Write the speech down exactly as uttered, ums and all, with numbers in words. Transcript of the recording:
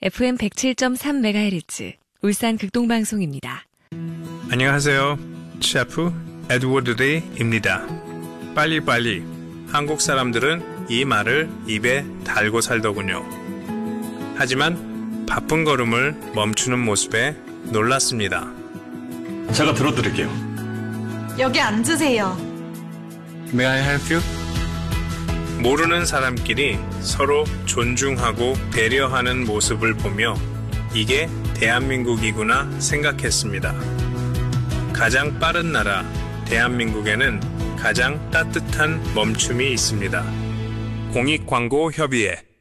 에프엠 백칠 점 삼 메가헤르츠 울산 극동방송입니다. 안녕하세요. 셰프 에드워드 데이입니다. 빨리빨리. 한국 사람들은 이 말을 입에 달고 살더군요. 하지만 바쁜 걸음을 멈추는 모습에 놀랐습니다. 제가 들어드릴게요. 여기 앉으세요. May I help you? 모르는 사람끼리 서로 존중하고 배려하는 모습을 보며 이게 대한민국이구나 생각했습니다. 가장 빠른 나라 대한민국에는 가장 따뜻한 멈춤이 있습니다. 공익광고협의회